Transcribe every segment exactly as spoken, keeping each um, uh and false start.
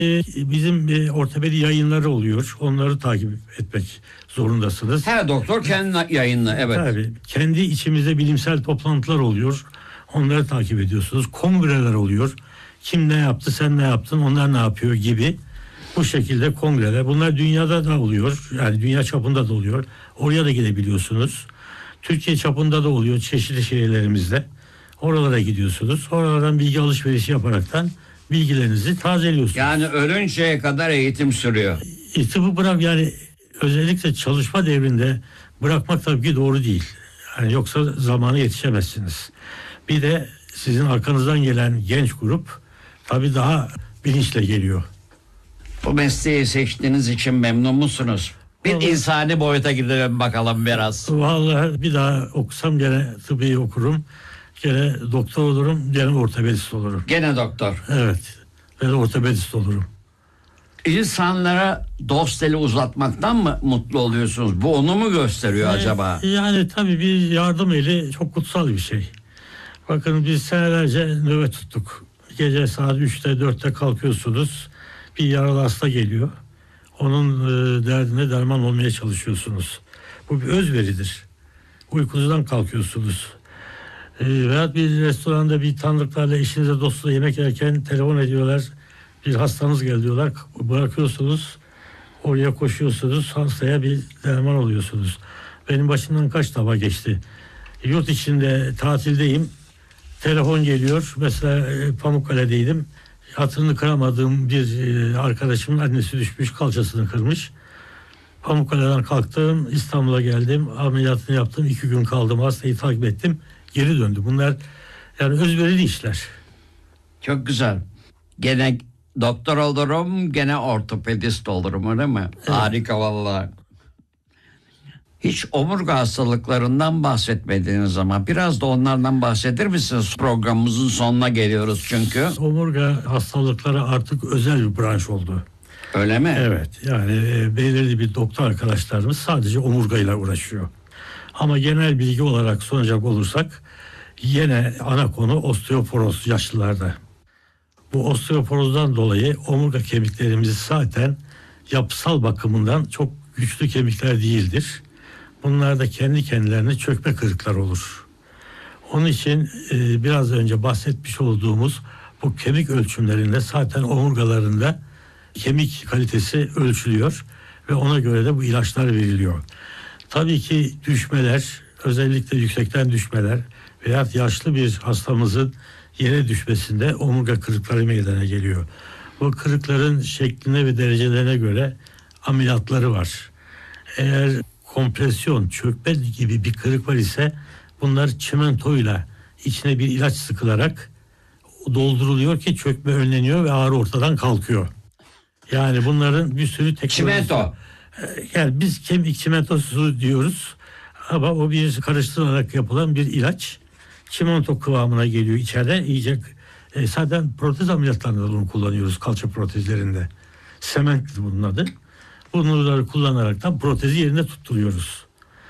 Ee, bizim e, ortopedi yayınları oluyor. Onları takip etmek zorundasınız. Her doktor kendi yayınla, evet. Tabii. Kendi içimizde bilimsel toplantılar oluyor. Onları takip ediyorsunuz. Kongreler oluyor. Kim ne yaptı, sen ne yaptın, onlar ne yapıyor gibi. Bu şekilde kongreler. Bunlar dünyada da oluyor. Yani dünya çapında da oluyor. Oraya da gidebiliyorsunuz. Türkiye çapında da oluyor çeşitli şehirlerimizde. Oralara gidiyorsunuz. Oralardan bilgi alışverişi yaparaktan bilgilerinizi tazeliyorsunuz. Yani ölünceye kadar eğitim sürüyor. İ bırak yani özellikle çalışma devrinde bırakmak tabii ki doğru değil. Yani yoksa zamanı yetişemezsiniz. Bir de sizin arkanızdan gelen genç grup tabii daha bilinçle geliyor. Bu mesleği seçtiğiniz için memnun musunuz? Bir Vallahi, insani boyuta gidelim bakalım biraz. Vallahi bir daha okusam gene tıbbi okurum. Gene doktor olurum, gene ortopedist olurum. Gene doktor. Evet. Ve ortopedist olurum. İnsanlara dost eli uzatmaktan mı mutlu oluyorsunuz? Bu onu mu gösteriyor ee, acaba? Yani tabii bir yardım eli çok kutsal bir şey. Bakın biz senelerce nöbet tuttuk. Gece saat üçte dörtte kalkıyorsunuz. Bir yaralı hasta geliyor. Onun e, derdine derman olmaya çalışıyorsunuz. Bu bir özveridir. Uykunuzdan kalkıyorsunuz. E, veya bir restoranda bir tanıdıklarla eşinize dostla yemek yerken telefon ediyorlar. Bir hastanız geldi diyorlar. Bırakıyorsunuz. Oraya koşuyorsunuz. Hastaya bir derman oluyorsunuz. Benim başımdan kaç defa geçti. Yurt içinde tatildeyim. Telefon geliyor. Mesela Pamukkale'deydim. Hatırını kıramadığım bir arkadaşımın annesi düşmüş, kalçasını kırmış. Pamukkale'den kalktım, İstanbul'a geldim, ameliyatını yaptım, iki gün kaldım, hastayı takip ettim, geri döndüm. Bunlar yani özverili işler. Çok güzel. Gene doktor olurum, gene ortopedist olurum, öyle mi? Evet. Harika vallahi. Hiç omurga hastalıklarından bahsetmediğiniz zaman biraz da onlardan bahseder misiniz? Programımızın sonuna geliyoruz çünkü. Omurga hastalıkları artık özel bir branş oldu. Öyle mi? Evet, yani e, belirli bir doktor arkadaşlarımız sadece omurgayla uğraşıyor. Ama genel bilgi olarak sunacak olursak yine ana konu osteoporoz yaşlılarda. Bu osteoporozdan dolayı omurga kemiklerimiz zaten yapısal bakımından çok güçlü kemikler değildir. Bunlarda kendi kendilerine çökme kırıklar olur. Onun için e, biraz önce bahsetmiş olduğumuz bu kemik ölçümlerinde zaten omurgalarında kemik kalitesi ölçülüyor ve ona göre de bu ilaçlar veriliyor. Tabii ki düşmeler, özellikle yüksekten düşmeler veya yaşlı bir hastamızın yere düşmesinde omurga kırıkları meydana geliyor. Bu kırıkların şekline ve derecelerine göre ameliyatları var. Eğer kompresyon, çökme gibi bir kırık var ise bunlar çimentoyla içine bir ilaç sıkılarak dolduruluyor ki çökme önleniyor ve ağrı ortadan kalkıyor. Yani bunların bir sürü teknolojisi. Çimento. Yani biz kemik çimentosu diyoruz ama o bir karıştırılarak yapılan bir ilaç. Çimento kıvamına geliyor içeride. İyice e, zaten protez ameliyatlarında bunu kullanıyoruz, kalça protezlerinde. Sement bunun adı. Bunları kullanarak da protezi yerine tutturuyoruz.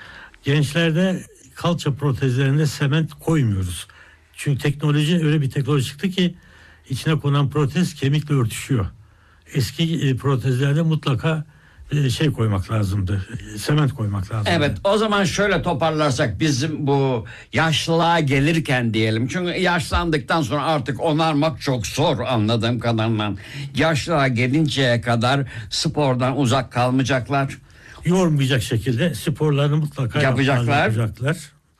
Gençlerde kalça protezlerinde sement koymuyoruz. Çünkü teknoloji öyle bir teknoloji çıktı ki içine konan protez kemikle örtüşüyor. Eski protezlerde mutlaka şey koymak lazımdı. Sement koymak lazımdı. Evet, o zaman şöyle toparlarsak bizim bu yaşlılığa gelirken diyelim. Çünkü yaşlandıktan sonra artık onarmak çok zor anladığım kadarıyla. Yaşlılığa gelinceye kadar spordan uzak kalmayacaklar. Yormayacak şekilde sporlarını mutlaka yapacaklar. yapacaklar.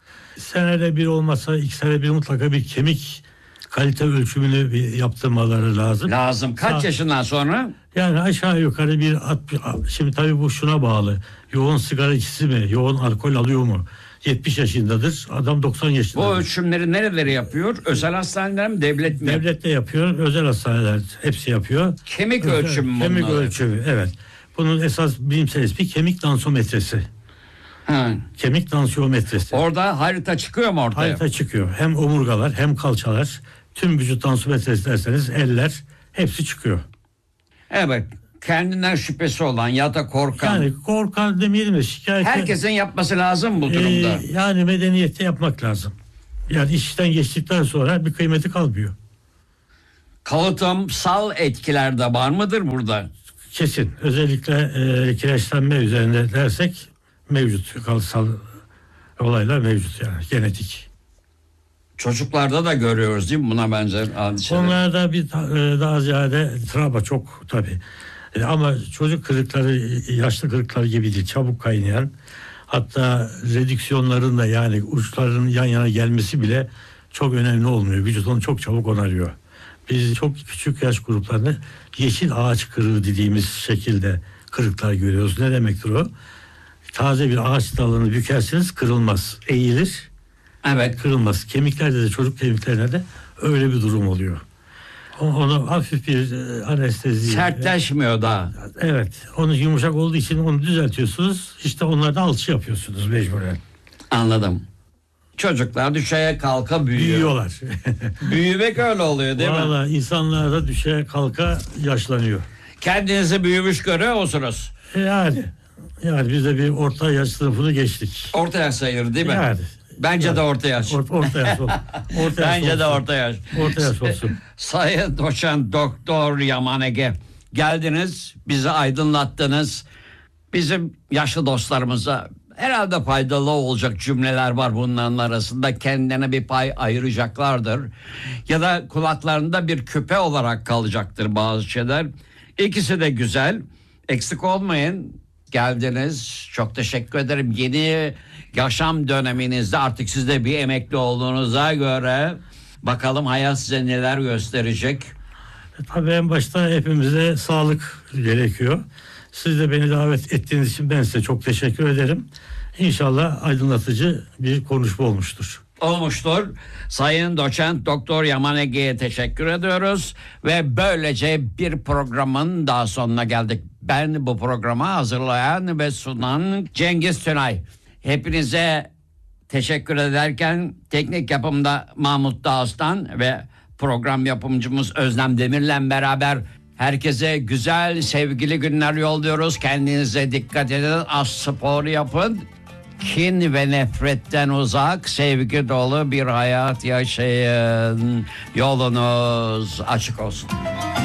Senede bir olmasa iki sene bir mutlaka bir kemik kalite ölçümünü bir yaptırmaları lazım. Lazım. Kaç Sa- yaşından sonra? Yani aşağı yukarı bir şimdi tabii bu şuna bağlı. Yoğun sigara içisi mi? Yoğun alkol alıyor mu? yetmiş yaşındadır. Adam doksan yaşındadır. Bu ölçümleri nereleri yapıyor? Özel hastaneler mi? Devlet mi? Devlet de yapıyor. Özel hastaneler hepsi yapıyor. Kemik özel, ölçümü mü? Kemik bunlar? ölçümü evet. Bunun esas bilimsel ismi kemik dansiyometresi. Ha. Kemik dansiyometresi. Orada harita çıkıyor mu ortaya? Harita çıkıyor. Hem omurgalar hem kalçalar. Tüm vücut dansiyometresi derseniz eller hepsi çıkıyor. Evet. Kendinden şüphesi olan ya da korkan. Yani korkan demeyelim de şikayet. Herkesin yapması lazım bu durumda. Ee, yani medeniyette yapmak lazım. Yani işten geçtikten sonra bir kıymeti kalmıyor. Kalıtımsal etkiler de var mıdır burada? Kesin. Özellikle e, kireçlenme üzerinde dersek mevcut. Kalıtsal olaylar mevcut yani. Genetik. Çocuklarda da görüyoruz değil mi buna benzer hadiseler? Onlarda bir e, daha ziyade travma çok tabii. E, ama çocuk kırıkları yaşlı kırıkları gibi değil. Çabuk kaynayan, hatta redüksiyonların da yani uçların yan yana gelmesi bile çok önemli olmuyor. Vücut onu çok çabuk onarıyor. Biz çok küçük yaş gruplarında yeşil ağaç kırığı dediğimiz şekilde kırıklar görüyoruz. Ne demektir o? Taze bir ağaç dalını bükersiniz, kırılmaz. Eğilir, Evet. kırılmaz. Kemiklerde de, çocuk kemiklerinde de öyle bir durum oluyor. O- Ona hafif bir e, anestezi. Sertleşmiyor da. Evet. Onu yumuşak olduğu için onu düzeltiyorsunuz. İşte onlarda alçı yapıyorsunuz mecburen. Anladım. Çocuklar düşeye kalka büyüyor. Büyüyorlar. Büyümek öyle oluyor değil mi? Valla insanlar da düşe kalka yaşlanıyor. Kendinizi büyümüş görüyor musunuz? E Yani yani biz de bir orta yaş sınıfını geçtik. Orta yaş sayılır değil mi? Yani. Bence Yani. de orta yaş. Or- orta yaş olsun. Orta yaş Bence de olsun. orta yaş. Orta yaş olsun. Sayın Doçent Doktor Yaman Ege, geldiniz, bizi aydınlattınız. Bizim yaşlı dostlarımıza herhalde faydalı olacak cümleler var bunların arasında. Kendine bir pay ayıracaklardır. Ya da kulaklarında bir küpe olarak kalacaktır bazı şeyler. İkisi de güzel. Eksik olmayın. Geldiniz. Çok teşekkür ederim. Yeni yaşam döneminizde artık siz de bir emekli olduğunuza göre bakalım hayat size neler gösterecek. Tabii en başta hepimize sağlık gerekiyor. Siz de beni davet ettiğiniz için ben size çok teşekkür ederim. İnşallah aydınlatıcı bir konuşma olmuştur. Olmuştur. Sayın Doçent Doktor Yaman Ege'ye teşekkür ediyoruz ve böylece bir programın daha sonuna geldik. Ben bu programı hazırlayan ve sunan Cengiz Tünay. Hepinize teşekkür ederken teknik yapımda Mahmut Dağıstan ve program yapımcımız Özlem Demir'le beraber herkese güzel, sevgili günler yolluyoruz. Kendinize dikkat edin, az spor yapın. Kin ve nefretten uzak, sevgi dolu bir hayat yaşayın. Yolunuz açık olsun.